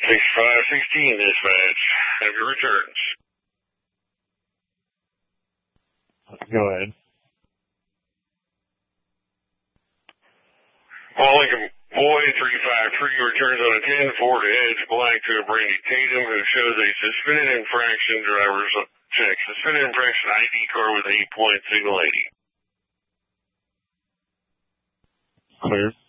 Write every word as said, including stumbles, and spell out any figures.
sixty-five sixteen, dispatch. Have your returns. Go ahead. Paul Lincoln Boy three five three returns on a ten Ford Edge Black to a Brandy Tatum who shows a suspended infraction driver's check. Suspended infraction I D car with eight points, single lady. Clear.